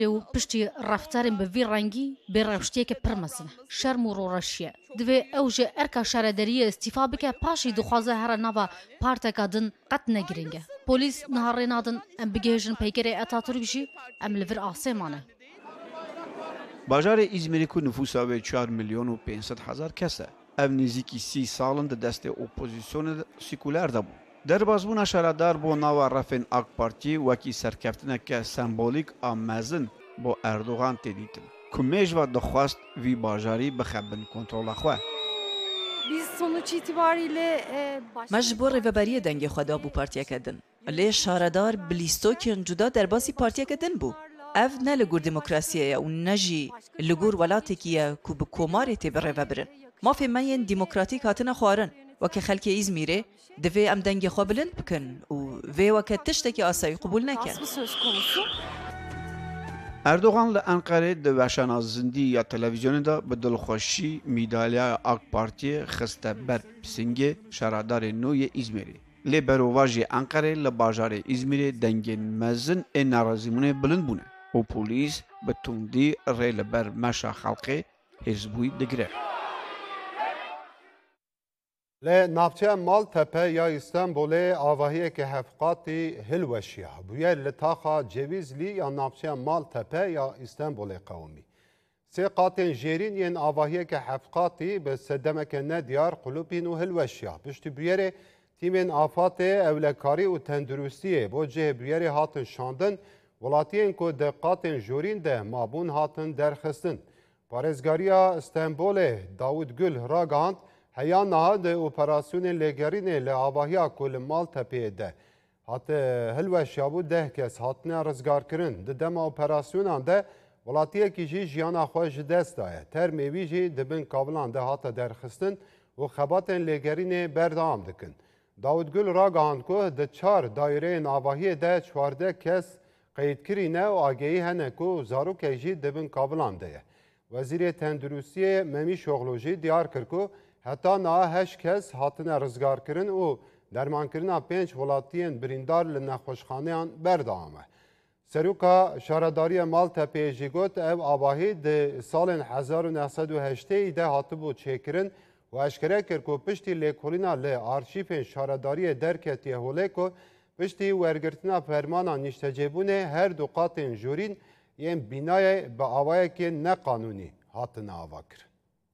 و پشتی رفتارن به وی رنگی به روشتی که پرمسن شرم و رورشیه دوی اوج ارکا شاردری استیفا بکه پاشی دخوازه هر نوا پارتکا دن قط نگرینگه پولیس نهاری نادن ام بگیجن پیکره اتاتورک جی ام لور آسمانه باجار İzmir'i ku nüfusa ve 4 milyon و 500 هزار کسه ev nizîkî 30 salin di destê opozisyonê sîkuler de bû. Derbasbûna şaradar bo nava refên AK Partiyê wekî serkeftineke sembolîk a mezin bo Erdogan tê dîtin. Ku mêjva dixwast vî bajarî bixebin kontrola xwe. Biz sonuç itibariyle مجبور رهبری دنگ خدا بو پارتیا کدن. لی شاردار بلیستوکن جدا در باسی پارتیا کدن بو. اف نه لگور دموکراسیه و نجی لگور ولاتی که کو به کماری تی بره برن. ما فی ماین دموکراتیک هاتنا خوارن و که خلک İzmir'e دوی ام دنگ خو بلند بکن و وی وقت تشتکی آسایی قبول نکن. Erdogan li Enqerê di weşana zindî ya televizyonê de bi dilxweşî mîdalya AK Partiyê xiste ber pisingê şaradarê nû yê İzmirê. Lê berova jê Enqerê li bajarê İzmirê dengên mezin ê nerazîbûnê bilind bûne û polîs bi tundî rê li ber meşa xelkê hêzbûyî digire. لی ناوچه مالتپه یا استانبول آواهی که هفقاتی هلوشیا بویر لطاقا جویزلی یا ناوچه مالتپه یا استانبول قومی سه قاتن جیرین ین آواهی که هفقاتی به صدمک ندیار قلوبین و هلوشیا پشت بویر تیمین آفات اولکاری و تندرستیه بو جه بویر هاتن شاندن ولاتین که دقاتن جورین ده مابون هاتن درخستن پارزگاریا استانبول داود گل راگاند هیان نهاد اپراسیون لگرین لآواهیا کل مالتپه ده حتی هلوشیا بود 10 کس هاتنه رزگار کرن ده دم اپراسیونان ده ولاتیه کی جی جیانا خوش دست دایه تر میوی جی دبن کابلان ده حتی درخستن و خباتن لگرین بردام دکن داود گل را گهاند که ده 4 دایره آواهی ده 14 کس قید کرینه و آگهی هنه که زارو که جی دبن کابلان ده وزیر تندرستی ممی شغلوجی دیار کرد که حتی نه 8 کس هاتنه رزگار کرن و درمان کرنا 5 ولاتیان بریندار لنخوشخانه بردامه. سروکا شارداری مالتپه جیگوت او آواهی ده سال 1908 ده هاتبو چیکرن و اشکره کرد که پشتی لیکولینا لی آرشیف شارداری درکتی هوله که پشتی ورگرتنا فرمانا نیشتجیبونه هر دو قاتن جورین یم بینای با آوایی که نقانونی هاتنه آوا کرد.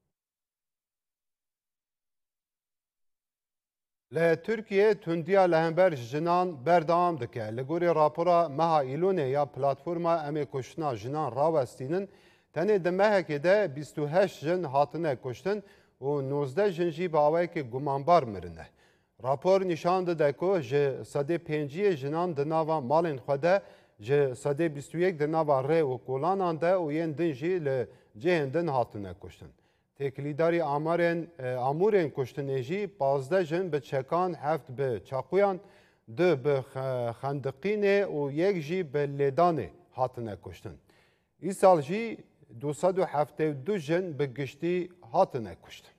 لی ترکیه تندیا لهمبر جنان بردام دکه لگوری راپورا مها ایلونه یا پلاتفورما امی کشنا جنان راوستینن تنه دمه که ده 28 جن هاتنه کشتن و 19 جن جی باوی که گمانبار مرنه. راپور نشان ده که جه سده 5 جنان دناوا مالن خوده جه سده 21 دناوا ره و کولانان ده و ین دن جی لجهندن هاتنه کشتن. تکلیداری آمورین کشتنیجی 15 جن به چکان 7 به چاقویان 2 به خندقینه و 1 جی به لیدانه هاتنه کشتن. ای سال جی 272 جن به گشتی هاتنه کشتن.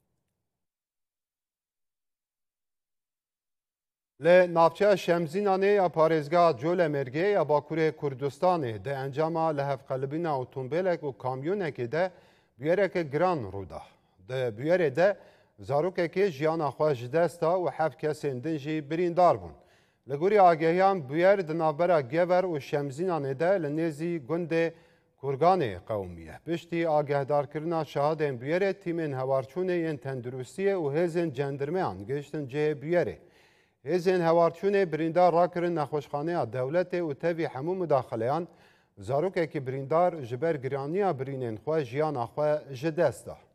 لی نافچه شمزینانه یا پارزگاه جول مرگه یا باکور کردستانه ده انجام لحف قلبین اوتومبیلک و کامیونک ده بیاره که گران رودا ده بیاره ده زاروکه که جیانا خواهش دستا و 7 کسین دنجی بریندار بون لگوری آگهیان بیاره دنابرا گور و شمزینانه ده لنیزی گنده کرگان قومیه پشتی آگهدار کرنا شهادن بیاره تیمین هوارچونه ین تندرستیه و هزین جندرمیان گشتن جه بیاره هزین هوارچونه بریندار را کرن نخوشخانه دولت و تاوی همو مداخلیان زاروکه که بریندار جبر گرانیا برینین خواه جیان خواه جدسته